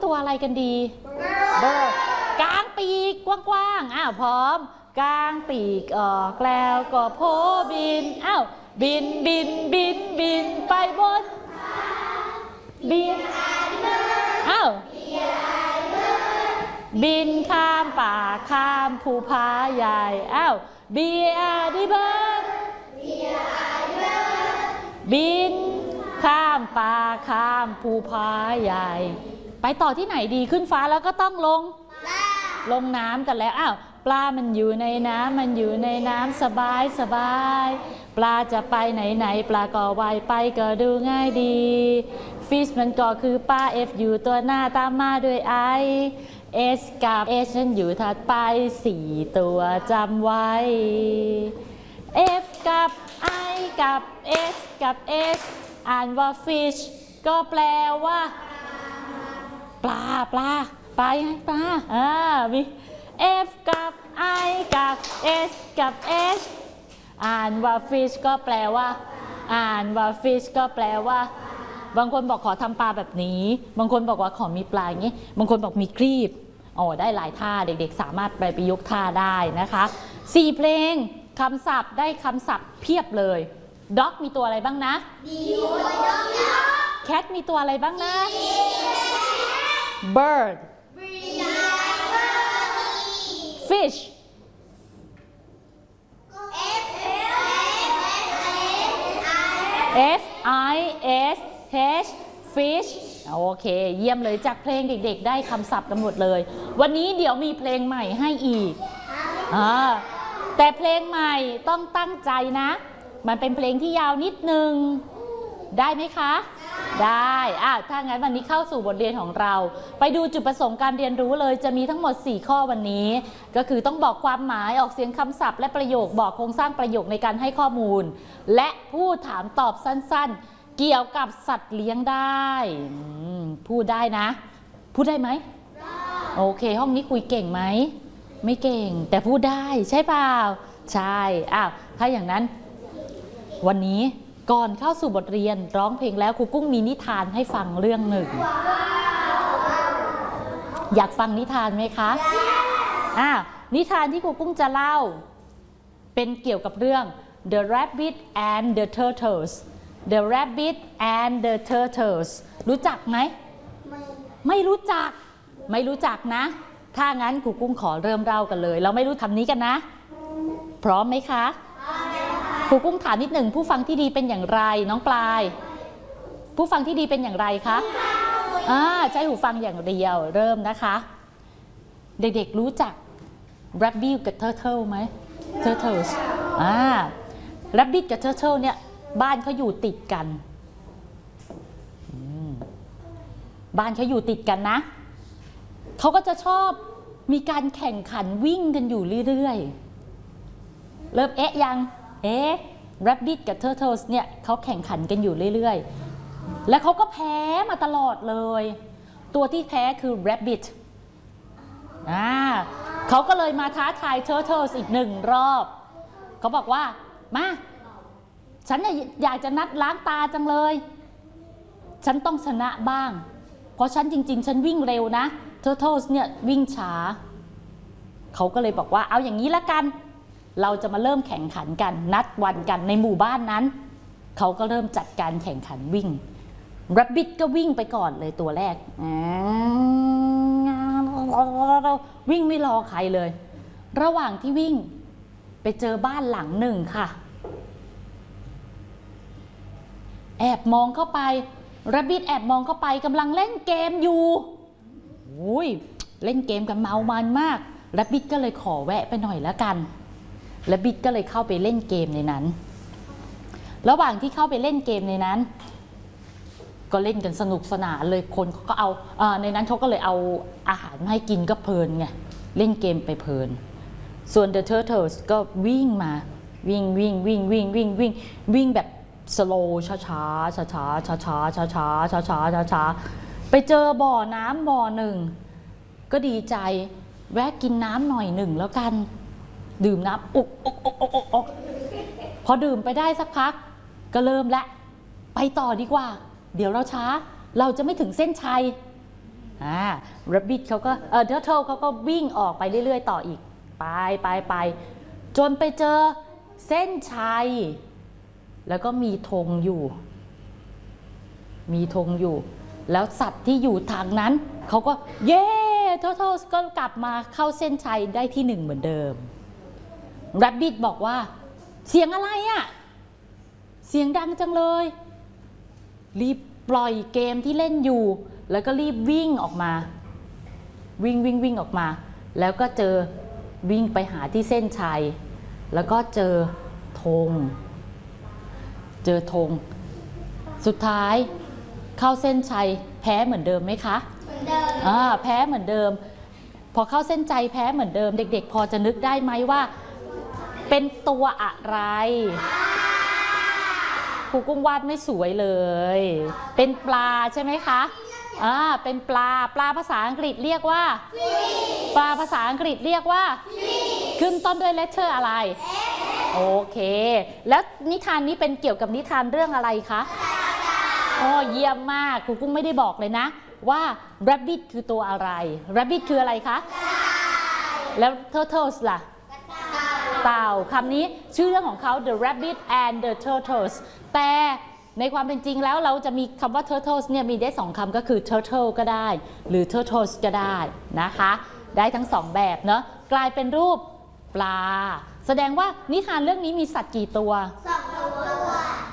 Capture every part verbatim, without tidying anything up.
ตัวอะไรกันดี bird กางปีกกว้างๆอ้าวพร้อมกางปีกออกแล้วก็โผบินอ้าวบินบินบินบินไปบนบินอ้าวบินข้ามป่าข้ามภูผาใหญ่อ้าวบีอาดีเบิร์ดบินข้ามป่าข้ามภูผาใหญ่ไปต่อที่ไหนดีขึ้นฟ้าแล้วก็ต้องลงลงน้ำกันแล้วอ้าวปลามันอยู่ในน้ำมันอยู่ในน้ำสบายสบายปลาจะไปไหนไหนปลาก็ว่ายไปก็ดูง่ายดี Fish มันก็คือปลา F อยู่ตัวหน้าตามมาด้วย I S กับ H ฉันอยู่ถัดไปสี่ตัวจำไว้ F กับ I กับ S กับ S อ่านว่า fish ก็แปลว่าปลาปลาปลาไงปลาอ่ามี F กับ I กับ S กับ H อ่านว่า fish ก็แปลว่าอ่านว่า fish ก็แปลว่าบางคนบอกขอทำปลาแบบนี้บางคนบอกว่าขอมีปลาอย่างนี้บางคนบอกมีครีบอ๋อได้หลายท่าเด็กๆสามารถไปประยุกต์ท่าได้นะคะสี่เพลงคำศัพท์ได้คำศัพท์เพียบเลย dog มีตัวอะไรบ้างนะ cat มีตัวอะไรบ้างนะ bird fish F I S H fish โอเคเยี่ยมเลยจากเพลงเด็กๆได้คำศัพท์กันหมดเลยวันนี้เดี๋ยวมีเพลงใหม่ให้อีกอ่าแต่เพลงใหม่ต้องตั้งใจนะมันเป็นเพลงที่ยาวนิดนึงได้ไหมคะได้อ่ะถ้างั้นวันนี้เข้าสู่บทเรียนของเราไปดูจุดประสงค์การเรียนรู้เลยจะมีทั้งหมดสี่ข้อวันนี้ก็คือต้องบอกความหมายออกเสียงคำศัพท์และประโยคบอกโครงสร้างประโยคในการให้ข้อมูลและพูดถามตอบสั้นๆเกี่ยวกับสัตว์เลี้ยงได้พูดได้นะพูดได้ไหมโอเคห้องนี้คุยเก่งไหมไม่เก่งแต่พูดได้ใช่เปล่าใช่อ้าวถ้าอย่างนั้นวันนี้ก่อนเข้าสู่บทเรียนร้องเพลงแล้วครูกุ้งมีนิทานให้ฟังเรื่องหนึ่งอยากฟังนิทานไหมคะอ่านิทานที่ครูกุ้งจะเล่าเป็นเกี่ยวกับเรื่อง The Rabbit and the Turtles The Rabbit and the Turtles รู้จักไหมไม่ไม่รู้จักไม่รู้จักนะถ้างั้นครูกุ้งขอเริ่มเล่ากันเลยเราไม่รู้คำนี้กันนะพร้อมไหมคะครูกุ้งถามนิดหนึ่งผู้ฟังที่ดีเป็นอย่างไรน้องปลายผู้ฟังที่ดีเป็นอย่างไรคะอ่าใช้หูฟังอย่างเดียวเริ่มนะคะเด็กๆรู้จัก Rabbit กับ Turtle ไหม Turtles อ่า Rabbit กับ Turtle เนี่ยบ้านเขาอยู่ติดกันบ้านเขาอยู่ติดกันนะเขาก็จะชอบมีการแข่งขันวิ่งกันอยู่เรื่อยๆเริ่มเอ๊ะยังเอ๊ะ Rabbit กับ Turtles เนี่ยเขาแข่งขันกันอยู่เรื่อยๆและเขาก็แพ้มาตลอดเลยตัวที่แพ้คือ Rabbit อ่าเขาก็เลยมาท้าทาย Turtles อีกหนึ่งรอบเขาบอกว่ามาฉันอยากจะนัดล้างตาจังเลยฉันต้องชนะบ้างเพราะฉันจริงๆฉันวิ่งเร็วนะ Turtles เนี่ยวิ่งช้าเขาก็เลยบอกว่าเอาอย่างนี้ละกันเราจะมาเริ่มแข่งขันกันนัดวันกันในหมู่บ้านนั้นเขาก็เริ่มจัดการแข่งขันวิ่ง Rabbit ก็วิ่งไปก่อนเลยตัวแรกวิ่งไม่รอใครเลยระหว่างที่วิ่งไปเจอบ้านหลังหนึ่งค่ะแอบมองเข้าไป Rabbit แอบมองเข้าไปกำลังเล่นเกมอยู่อุ้ยเล่นเกมกันเมามันมาก Rabbit ก็เลยขอแวะไปหน่อยแล้วกันRabbit ก็เลยเข้าไปเล่นเกมในนั้นระหว่างที่เข้าไปเล่นเกมในนั้นก็เล่นกันสนุกสนานเลยคนเขาก็เอาเอ่อในนั้นเขาก็เลยเอาอาหารมาให้กินก็เพลินไงเล่นเกมไปเพลินส่วน The Turtles ก็วิ่งมาวิ่งวิ่งวิ่งวิ่งวิ่งวิ่งวิ่งแบบสโลว์ช้าช้าช้าช้าช้าช้าช้าช้าช้าช้าช้าช้าไปเจอบ่อน้ำบ่อหนึ่งก็ดีใจแวะกินน้ำหน่อยหนึ่งแล้วกันดื่มน้ำอกอกอกอกอกอกพอดื่มไปได้สักพักก็เริ่มละไปต่อดีกว่าเดี๋ยวเราช้าเราจะไม่ถึงเส้นชัยอ่า rabbit เขาก็เออ turtle เขาก็วิ่งออกไปเรื่อยๆต่ออีกไปไปไปจนไปเจอเส้นชัยแล้วก็มีธงอยู่มีธงอยู่แล้วสัตว์ที่อยู่ทางนั้นเขาก็เย้ turtle ก็กลับมาเข้าเส้นชัยได้ที่หนึ่งเหมือนเดิม rabbit บอกว่าเสียงอะไรอะเสียงดังจังเลยรีบปล่อยเกมที่เล่นอยู่แล้วก็รีบวิ่งออกมาวิ่งวิ่งวิ่งออกมาแล้วก็เจอวิ่งไปหาที่เส้นชัยแล้วก็เจอธงเจอธงสุดท้ายเข้าเส้นชัยแพ้เหมือนเดิมไหมคะเหมือนเดิมอ่าแพ้เหมือนเดิมพอเข้าเส้นชัยแพ้เหมือนเดิมเด็กๆพอจะนึกได้ไหมว่าเป็นตัวอะไรครูกุ้งวาดไม่สวยเลยเป็นปลาใช่ไหมคะอ่าเป็นปลาปลาภาษาอังกฤษเรียกว่าปลาภาษาอังกฤษเรียกว่าขึ้นต้นด้วยเลตเตอร์อะไรโอเคแล้วนิทานนี้เป็นเกี่ยวกับนิทานเรื่องอะไรคะโอ้เยี่ยมมากครูกุ้งไม่ได้บอกเลยนะว่า rabbit คือตัวอะไร rabbit คืออะไรคะแล้ว turtles ล่ะเต่าคำนี้ชื่อเรื่องของเขา the rabbit and the turtles แต่ในความเป็นจริงแล้วเราจะมีคำว่า turtles เนี่ยมีได้สองคำก็คือ turtle ก็ได้หรือ turtles ก็ได้นะคะได้ทั้งสองแบบเนาะกลายเป็นรูปปลาแสดงว่านิทานเรื่องนี้มีสัตว์กี่ตัวสองตัว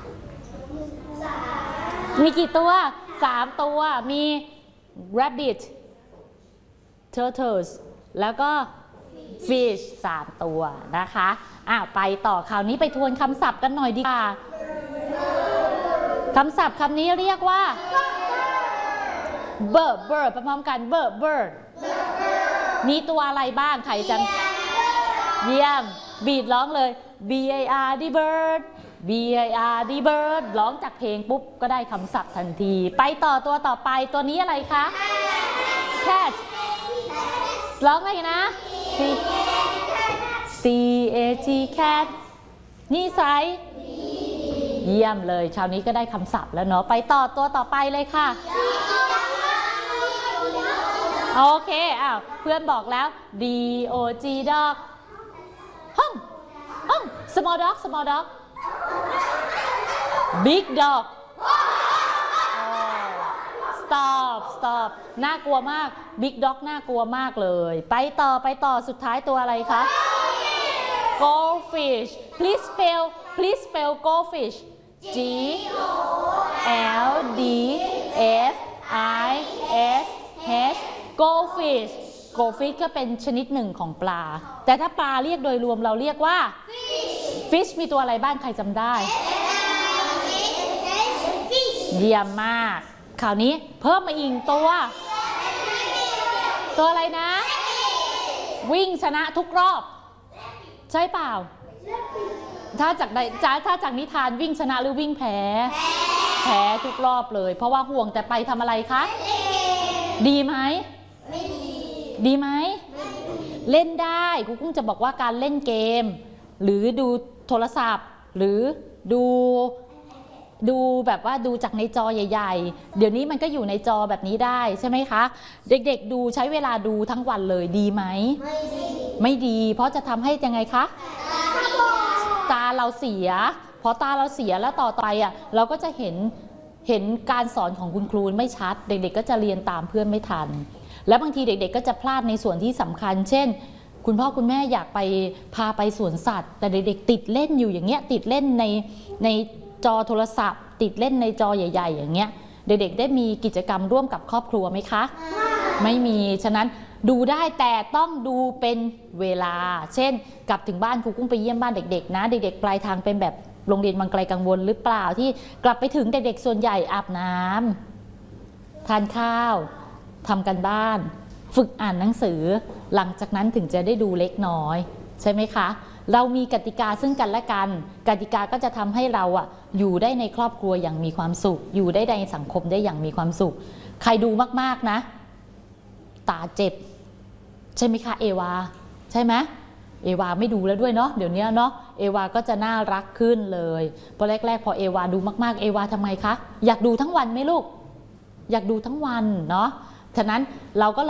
มีกี่ตัวสามตัวมี rabbit turtles แล้วก็ fish สามตัวนะคะอ่ะไปต่อคราวนี้ไปทวนคำศัพท์กันหน่อยดีกว่าคำศัพท์คำนี้เรียกว่า bird bird พร้อมกัน bird bird มีตัวอะไรบ้างใครจำเยี่ยมบีดร้องเลย b a r d bird b a r d bird ร้องจากเพลงปุ๊บก็ได้คำศัพท์ทันทีไปต่อตัวต่อไปตัวนี้อะไรคะ cat ร้องไงนะ c a t cat นิสัยเยี่ยมเลยคราวนี้ก็ได้คำศัพท์แล้วเนาะไปต่อตัวต่อไปเลยค่ะโอเคอ้าวเพื่อนบอกแล้ว d o g dog ห้องห้อง small dog small dog big dog stop stop น่ากลัวมาก big dog น่ากลัวมากเลยไปต่อไปต่อสุดท้ายตัวอะไรคะ goldfish please spell please spell goldfish G L D F I S H goldfish goldfish ก็เป็นชนิดหนึ่งของปลาแต่ถ้าปลาเรียกโดยรวมเราเรียกว่า fish มีตัวอะไรบ้างใครจำได้เยี่ยมมากคราวนี้เพิ่มมาอีกตัวตัวอะไรนะวิ่งชนะทุกรอบใช่เปล่าถ้าจากถ้าจากนิทานวิ่งชนะหรือวิ่งแพ้แพ้ทุกรอบเลยเพราะว่าห่วงแต่ไปทำอะไรคะดีไหมไม่ดีดีไหมเล่นได้ครูกุ้งจะบอกว่าการเล่นเกมหรือดูโทรศัพท์หรือดูดูแบบว่าดูจากในจอใหญ่ๆเดี๋ยวนี้มันก็อยู่ในจอแบบนี้ได้ใช่ไหมคะเด็กๆดูใช้เวลาดูทั้งวันเลยดีไหมไม่ดีไม่ดีเพราะจะทำให้ยังไงคะตาเราเสียพอตาเราเสียแล้วต่อไปอ่ะเราก็จะเห็นเห็นการสอนของคุณครูไม่ชัดเด็กๆก็จะเรียนตามเพื่อนไม่ทันแล้วบางทีเด็กๆก็จะพลาดในส่วนที่สำคัญเช่นคุณพ่อคุณแม่อยากไปพาไปสวนสัตว์แต่เด็กๆติดเล่นอยู่อย่างเงี้ยติดเล่นในในจอโทรศัพท์ติดเล่นในจอใหญ่ๆอย่างเงี้ยเด็กๆได้มีกิจกรรมร่วมกับครอบครัวไหมคะไม่มีฉะนั้นดูได้แต่ต้องดูเป็นเวลาเช่นกลับถึงบ้านครูกุ้งไปเยี่ยมบ้านเด็กๆนะเด็กๆปลายทางเป็นแบบโรงเรียนบางไกลกังวลหรือเปล่าที่กลับไปถึงเด็กๆส่วนใหญ่อาบน้ำทานข้าวทำกันบ้านฝึกอ่านหนังสือหลังจากนั้นถึงจะได้ดูเล็กน้อยใช่ไหมคะเรามีกติกาซึ่งกันและกันกติกาก็จะทำให้เราอะอยู่ได้ในครอบครัวอย่างมีความสุขอยู่ได้ในสังคมได้อย่างมีความสุขใครดูมากๆนะตาเจ็บใช่ไหมคะเอวาใช่ไหมเอวาไม่ดูแล้วด้วยเนาะเดี๋ยวนี้เนาะเอวาก็จะน่ารักขึ้นเลยพอแรกๆพอเอวาดูมากๆเอวาทำไงคะอยากดูทั้งวันไหมลูกอยากดูทั้งวันเนาะฉะนั้นเราก็